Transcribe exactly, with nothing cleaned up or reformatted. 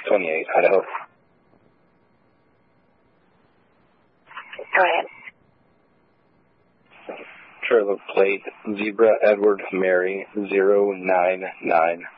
twenty-eight, Idaho. Go ahead. Trailer plate, Zebra Edward Mary, zero nine nine